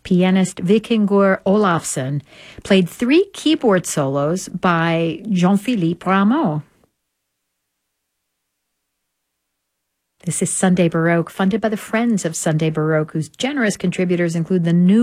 Pianist Vikingur Olafsson played 3 keyboard solos by Jean-Philippe Rameau. This is Sunday Baroque, funded by the Friends of Sunday Baroque, whose generous contributors include the new